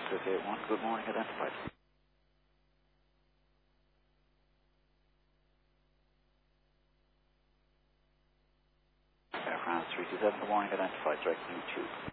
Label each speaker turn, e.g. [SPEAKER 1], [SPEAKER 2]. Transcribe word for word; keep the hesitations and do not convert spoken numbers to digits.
[SPEAKER 1] six eight one, good morning, identified. Air France three two seven, good morning, identified, direct to YouTube.